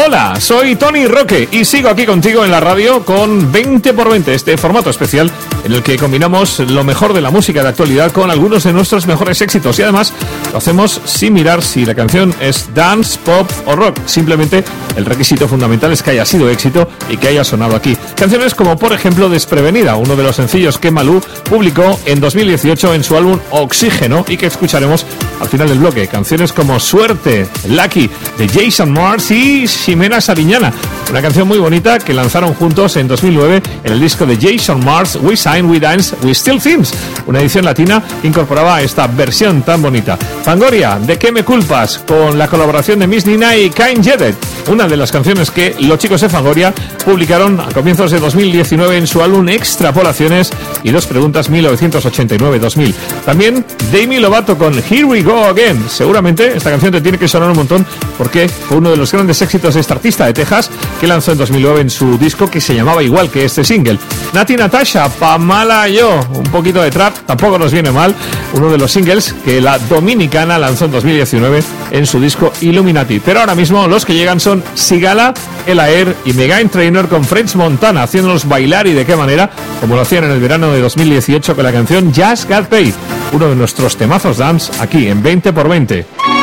Hola, soy Tony Roque y sigo aquí contigo en la radio con 20x20, este formato especial en el que combinamos lo mejor de la música de actualidad con algunos de nuestros mejores éxitos y además lo hacemos sin mirar si la canción es dance, pop o rock. Simplemente el requisito fundamental es que haya sido éxito y que haya sonado aquí. Canciones como por ejemplo Desprevenida, uno de los sencillos que Malú publicó en 2018 en su álbum Oxígeno y que escucharemos al final del bloque. Canciones como Suerte, Lucky de Jason Mraz y Ximena Sariñana, una canción muy bonita que lanzaron juntos en 2009 en el disco de Jason Mraz, We Sign, We Dance, We Still Themes, una edición latina que incorporaba esta versión tan bonita. Fangoria, ¿de qué me culpas?, con la colaboración de Miss Nina y Kain Jedet, una de las canciones que los chicos de Fangoria publicaron a comienzos de 2019 en su álbum Extrapolaciones y Dos Preguntas 1989-2000. También Demi Lovato con Here We Go Again. Seguramente esta canción te tiene que sonar un montón porque fue uno de los grandes éxitos de esta artista de Texas que lanzó en 2009 en su disco que se llamaba igual que este single. Nati Natasha, Pa' Mala Yo, un poquito de trap, tampoco nos viene mal, uno de los singles que la dominicana lanzó en 2019 en su disco Illuminati. Pero ahora mismo los que llegan son Sigala, El Air y Meghan Trainor con French Montana, haciéndonos bailar y de qué manera, como lo hacían en el verano de 2018 con la canción Just Got Paid, uno de nuestros temazos dance aquí en 20x20.